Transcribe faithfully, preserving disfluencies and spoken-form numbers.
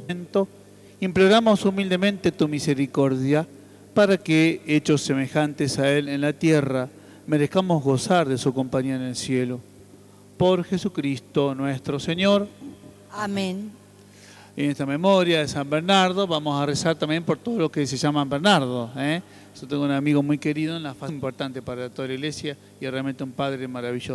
Imploramos humildemente tu misericordia para que, hechos semejantes a Él en la tierra, merezcamos gozar de su compañía en el cielo. Por Jesucristo nuestro Señor. Amén. En esta memoria de San Bernardo vamos a rezar también por todo lo que se llama Bernardo. ¿eh? Yo tengo un amigo muy querido en la fase importante para toda la iglesia y realmente un padre maravilloso.